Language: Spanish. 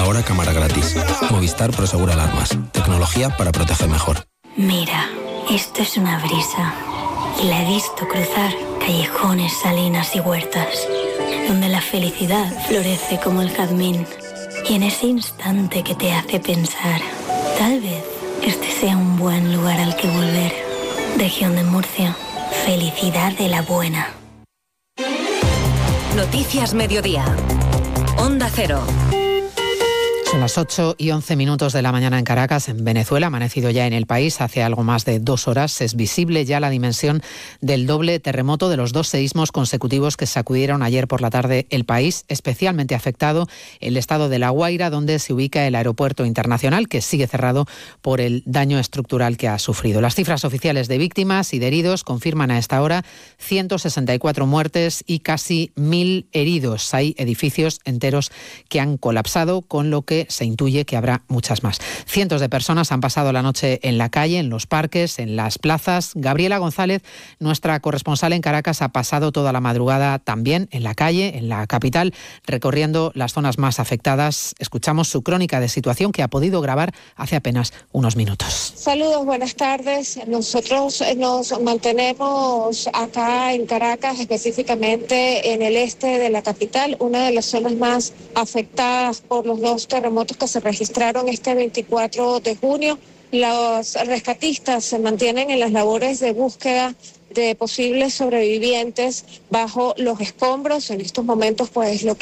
Ahora cámara gratis. Movistar Prosegura Alarmas. Tecnología para proteger mejor. Mira, esto es una brisa. Y la he visto cruzar callejones, salinas y huertas, donde la felicidad florece como el jazmín. Y en ese instante que te hace pensar, tal vez este sea un buen lugar al que volver. Región de Murcia. Felicidad de la buena. Noticias Mediodía. Onda Cero. Son las 8:11 de la mañana en Caracas, en Venezuela. Ha amanecido ya en el país hace algo más de 2 horas. Es visible ya la dimensión del doble terremoto de los 2 seísmos consecutivos que sacudieron ayer por la tarde el país. Especialmente afectado el estado de La Guaira, donde se ubica el aeropuerto internacional, que sigue cerrado por el daño estructural que ha sufrido. Las cifras oficiales de víctimas y de heridos confirman a esta hora 164 muertes y casi 1.000 heridos. Hay edificios enteros que han colapsado, con lo que se intuye que habrá muchas más. Cientos de personas han pasado la noche en la calle, en los parques, en las plazas. Gabriela González, nuestra corresponsal en Caracas, ha pasado toda la madrugada también en la calle, en la capital, recorriendo las zonas más afectadas. Escuchamos su crónica de situación que ha podido grabar hace apenas unos minutos. Saludos, buenas tardes. Nosotros nos mantenemos acá en Caracas, específicamente en el este de la capital, una de las zonas más afectadas por los 2 terremotos que se registraron este 24 de junio. Los rescatistas se mantienen en las labores de búsqueda de posibles sobrevivientes bajo los escombros. En estos momentos, pues, lo que